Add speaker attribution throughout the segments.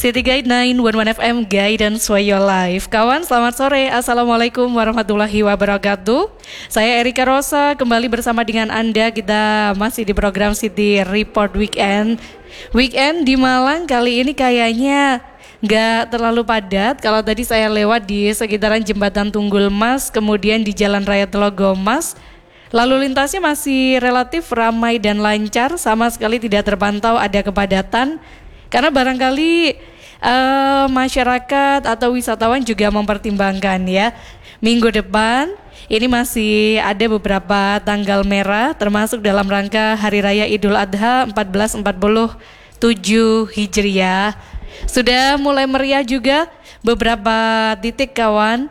Speaker 1: City Guide 911 FM Guidance for Your Life. Kawan, selamat sore. Assalamualaikum warahmatullahi wabarakatuh. Saya Erika Rosa, kembali bersama dengan Anda. Kita masih di program City Report Weekend. Weekend di Malang kali ini kayaknya nggak terlalu padat. Kalau tadi saya lewat di sekitaran Jembatan Tunggul Mas, kemudian di Jalan Raya Telogomas, lalu lintasnya masih relatif ramai dan lancar, sama sekali tidak terpantau ada kepadatan. Karena barangkali masyarakat atau wisatawan juga mempertimbangkan ya, minggu depan ini masih ada beberapa tanggal merah, termasuk dalam rangka Hari Raya Idul Adha 1447 Hijriah. Sudah mulai meriah juga beberapa titik kawan,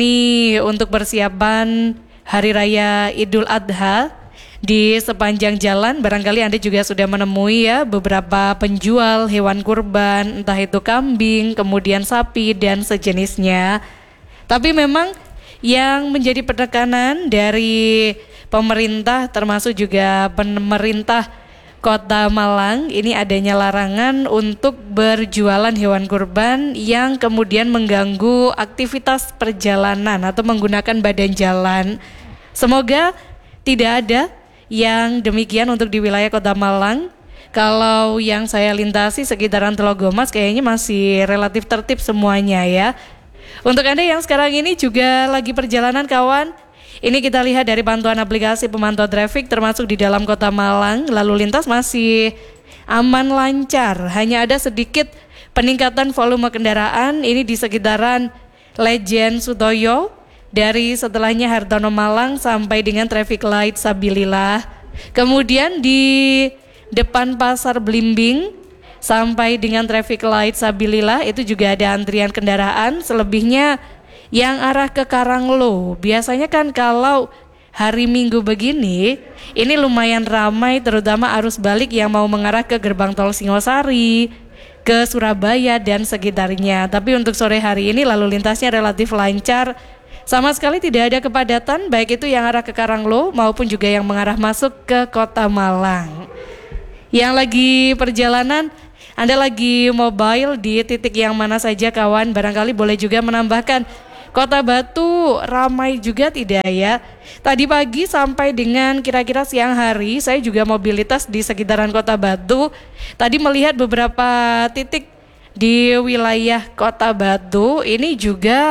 Speaker 1: ini untuk persiapan Hari Raya Idul Adha. Di sepanjang jalan barangkali Anda juga sudah menemui ya beberapa penjual hewan kurban, entah itu kambing, kemudian sapi dan sejenisnya. Tapi memang yang menjadi penekanan dari pemerintah termasuk juga pemerintah Kota Malang ini adanya larangan untuk berjualan hewan kurban yang kemudian mengganggu aktivitas perjalanan atau menggunakan badan jalan. Semoga tidak ada yang demikian untuk di wilayah Kota Malang. Kalau yang saya lintasi sekitaran Telogomas kayaknya masih relatif tertib semuanya ya. Untuk Anda yang sekarang ini juga lagi perjalanan kawan, ini kita lihat dari pantauan aplikasi pemantau traffic termasuk di dalam Kota Malang, lalu lintas masih aman lancar. Hanya ada sedikit peningkatan volume kendaraan ini di sekitaran Lejen Sutoyo, dari setelahnya Hartono Malang sampai dengan traffic light Sabilillah. Kemudian di depan Pasar Blimbing sampai dengan traffic light Sabilillah itu juga ada antrian kendaraan. Selebihnya yang arah ke Karanglo. Biasanya kan kalau hari Minggu begini ini lumayan ramai, terutama arus balik yang mau mengarah ke gerbang tol Singosari, ke Surabaya dan sekitarnya. Tapi untuk sore hari ini lalu lintasnya relatif lancar. Sama sekali tidak ada kepadatan, baik itu yang arah ke Karanglo maupun juga yang mengarah masuk ke Kota Malang. Yang lagi perjalanan, Anda lagi mobile di titik yang mana saja kawan, barangkali boleh juga menambahkan Kota Batu ramai juga tidak ya? Tadi pagi sampai dengan kira-kira siang hari saya juga mobilitas di sekitaran Kota Batu. Tadi melihat beberapa titik di wilayah Kota Batu ini juga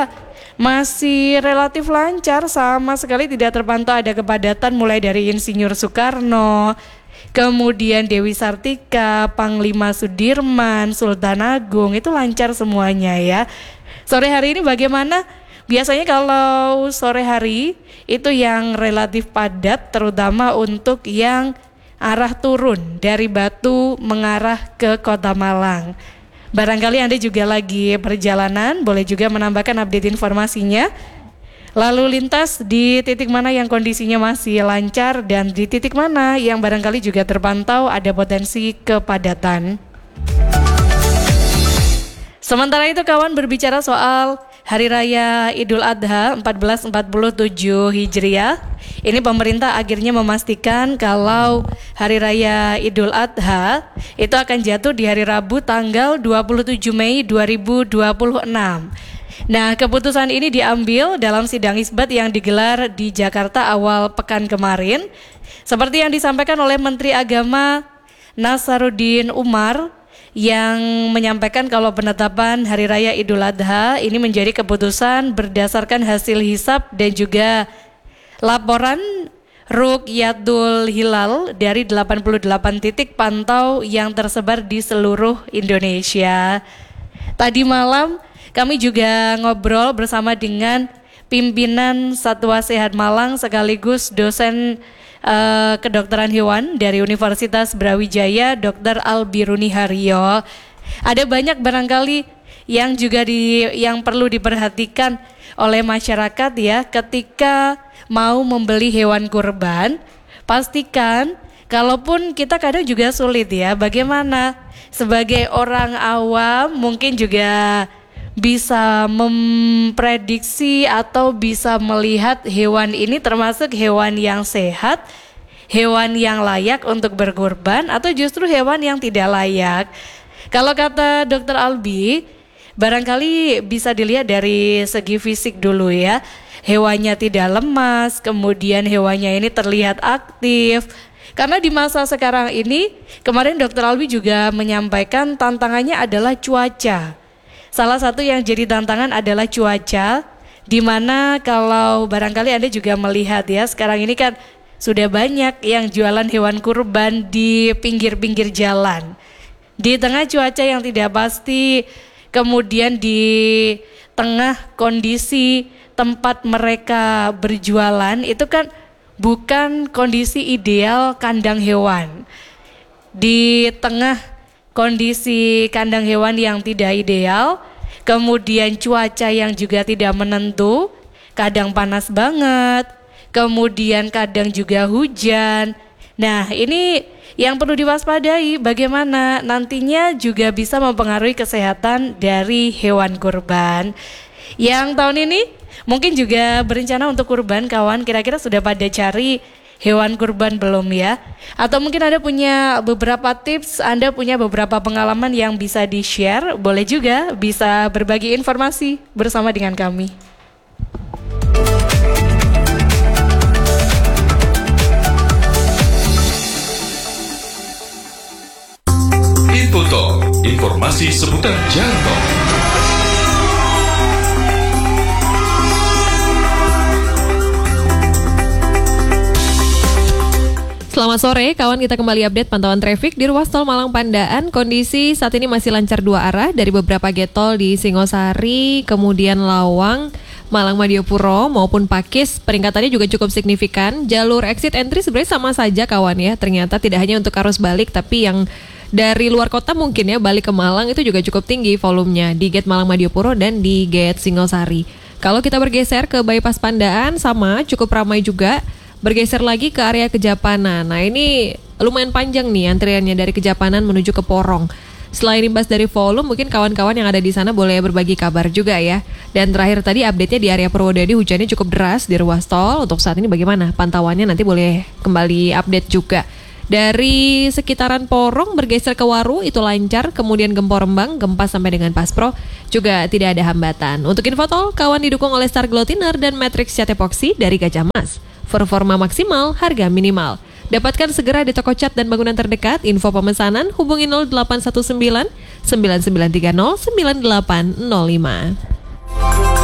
Speaker 1: masih relatif lancar, sama sekali tidak terpantau ada kepadatan mulai dari Insinyur Soekarno, kemudian Dewi Sartika, Panglima Sudirman, Sultan Agung, itu lancar semuanya ya. Sore hari ini bagaimana? Biasanya kalau sore hari itu yang relatif padat, terutama untuk yang arah turun dari Batu mengarah ke Kota Malang. Barangkali Anda juga lagi perjalanan, boleh juga menambahkan update informasinya. Lalu lintas di titik mana yang kondisinya masih lancar dan di titik mana yang barangkali juga terpantau ada potensi kepadatan. Sementara itu kawan, berbicara soal Hari Raya Idul Adha 1447 Hijriah, ini pemerintah akhirnya memastikan kalau Hari Raya Idul Adha itu akan jatuh di hari Rabu tanggal 27 Mei 2026. Nah, keputusan ini diambil dalam sidang isbat yang digelar di Jakarta awal pekan kemarin. Seperti yang disampaikan oleh Menteri Agama Nasaruddin Umar, yang menyampaikan kalau penetapan Hari Raya Idul Adha ini menjadi keputusan berdasarkan hasil hisab dan juga laporan Rukyatul Hilal dari 88 titik pantau yang tersebar di seluruh Indonesia. Tadi malam kami juga ngobrol bersama dengan pimpinan Satwa Sehat Malang sekaligus dosen kedokteran hewan dari Universitas Brawijaya, Dr. Albiruni Haryo. Ada banyak barangkali yang juga yang perlu diperhatikan oleh masyarakat ya ketika mau membeli hewan kurban. Pastikan, kalaupun kita kadang juga sulit ya, bagaimana sebagai orang awam mungkin juga bisa memprediksi atau bisa melihat hewan ini termasuk hewan yang sehat, hewan yang layak untuk berkurban atau justru hewan yang tidak layak. Kalau kata Dokter Albi, barangkali bisa dilihat dari segi fisik dulu ya. Hewannya tidak lemas, kemudian hewannya ini terlihat aktif. Karena di masa sekarang ini, kemarin Dokter Albi juga menyampaikan tantangannya adalah cuaca. Salah satu yang jadi tantangan adalah cuaca, di mana kalau barangkali Anda juga melihat ya, sekarang ini kan sudah banyak yang jualan hewan kurban di pinggir-pinggir jalan. Di tengah cuaca yang tidak pasti, kemudian di tengah kondisi tempat mereka berjualan, itu kan bukan kondisi ideal kandang hewan. Di tengah kondisi kandang hewan yang tidak ideal, kemudian cuaca yang juga tidak menentu, kadang panas banget, kemudian kadang juga hujan. Nah, ini yang perlu diwaspadai, bagaimana nantinya juga bisa mempengaruhi kesehatan dari hewan kurban. Yang tahun ini mungkin juga berencana untuk kurban, kawan, kira-kira sudah pada cari hewan kurban belum ya? Atau mungkin Anda punya beberapa tips, Anda punya beberapa pengalaman yang bisa di-share, boleh juga bisa berbagi informasi bersama dengan kami.
Speaker 2: Infotalk, informasi seputar jalan tol.
Speaker 3: Selamat sore, kawan, kita kembali update pantauan traffic di ruas tol Malang Pandaan. Kondisi saat ini masih lancar dua arah dari beberapa gate tol di Singosari, kemudian Lawang, Malang Madiopuro maupun Pakis. Peningkatannya juga cukup signifikan. Jalur exit entry sebenarnya sama saja, kawan ya. Ternyata tidak hanya untuk arus balik, tapi yang dari luar kota mungkin ya balik ke Malang itu juga cukup tinggi volumenya di gate Malang Madiopuro dan di gate Singosari. Kalau kita bergeser ke bypass Pandaan, sama cukup ramai juga. Bergeser lagi ke area Kejapanan. Nah, ini lumayan panjang nih antriannya dari Kejapanan menuju ke Porong. Selain imbas dari volume, mungkin kawan-kawan yang ada di sana boleh berbagi kabar juga ya. Dan terakhir tadi update-nya di area Purwodadi, hujannya cukup deras di ruas tol. Untuk saat ini bagaimana pantauannya, nanti boleh kembali update juga. Dari sekitaran Porong bergeser ke Waru itu lancar, kemudian Gempor Rembang, Gempas sampai dengan Paspro juga tidak ada hambatan. Untuk Infotol, kawan didukung oleh Star Glow Thinner dan Matrix Cat Epoxy dari Gajah Mas. Performa maksimal, harga minimal. Dapatkan segera di toko cat dan bangunan terdekat. Info pemesanan hubungi 0819 9930 9805.